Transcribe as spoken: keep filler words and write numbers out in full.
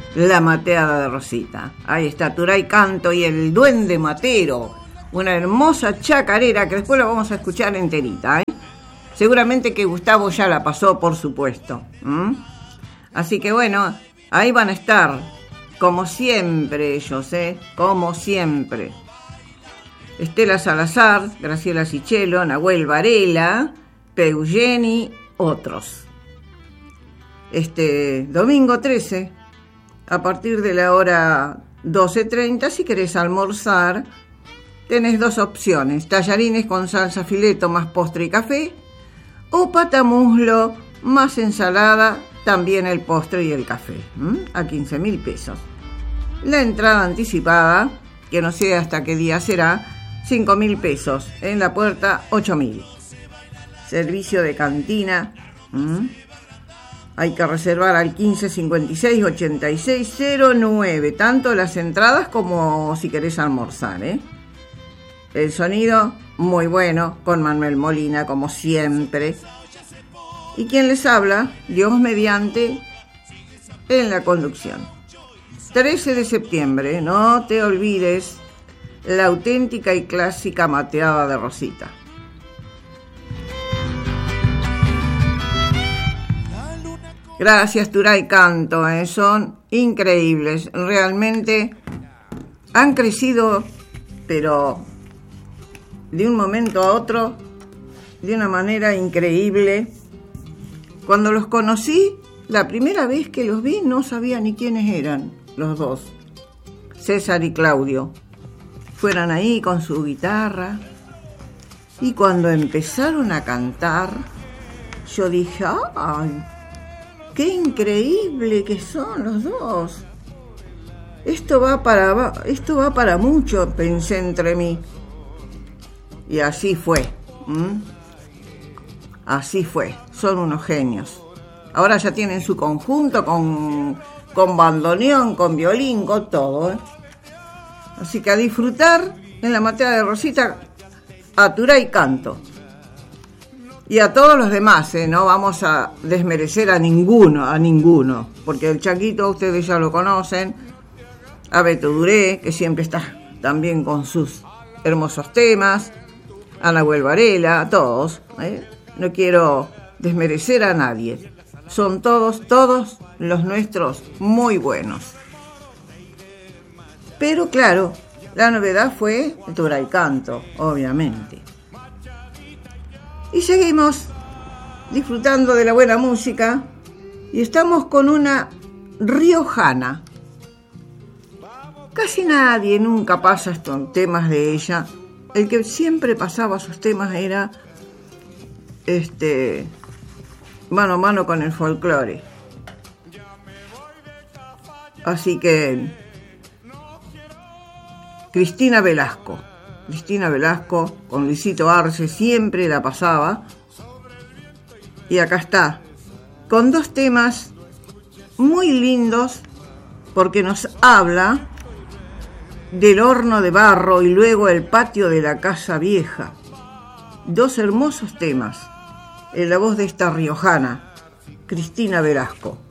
La mateada de Rosita. Ahí está Turay Canto y el Duende Matero. Una hermosa chacarera que después la vamos a escuchar enterita, ¿eh? Seguramente que Gustavo ya la pasó, por supuesto. ¿Mm? Así que bueno, ahí van a estar, como siempre ellos, ¿eh? Como siempre. Estela Salazar, Graciela Sichelo, Nahuel Varela, Peugeni, otros. Este domingo trece, a partir de la hora doce treinta, si querés almorzar, tenés dos opciones: tallarines con salsa fileto más postre y café, o patamuslo más ensalada, también el postre y el café, ¿m? A quince mil pesos. La entrada anticipada, que no sé hasta qué día será, cinco mil pesos. En la puerta, ocho mil. Servicio de cantina. ¿m? Hay que reservar al quince cincuenta y seis ochenta y seis cero nueve, tanto las entradas como si querés almorzar, ¿eh? El sonido muy bueno, con Manuel Molina, como siempre. Y quien les habla, Dios mediante, en la conducción. trece de septiembre, no te olvides, la auténtica y clásica mateada de Rosita. Gracias, Turay Canto, ¿eh? Son increíbles, realmente han crecido, pero de un momento a otro, de una manera increíble. Cuando los conocí, la primera vez que los vi, no sabía ni quiénes eran los dos, César y Claudio. Fueron ahí con su guitarra, y cuando empezaron a cantar, yo dije, ¡ay! ¡Qué increíble que son los dos! Esto va para, esto va para mucho, pensé entre mí. Y así fue. ¿Mm? Así fue. Son unos genios. Ahora ya tienen su conjunto con, con bandoneón, con violín, con todo, ¿eh? Así que a disfrutar en la mateada de Rosita, a Turay Canto. Y a todos los demás, ¿eh? No vamos a desmerecer a ninguno, a ninguno. Porque el Changuito, ustedes ya lo conocen. A Beto Duré, que siempre está también con sus hermosos temas. A Nahuel Varela, a todos, ¿eh? No quiero desmerecer a nadie. Son todos, todos los nuestros muy buenos. Pero claro, la novedad fue el Turay Canto, obviamente. Y seguimos disfrutando de la buena música y estamos con una riojana. Casi nadie nunca pasa estos temas de ella. El que siempre pasaba sus temas era este mano a mano con el folclore. Así que Cristina Velasco. Cristina Velasco con Luisito Arce siempre la pasaba. Y acá está, con dos temas muy lindos, porque nos habla del horno de barro y luego el patio de la casa vieja. Dos hermosos temas en la voz de esta riojana, Cristina Velasco.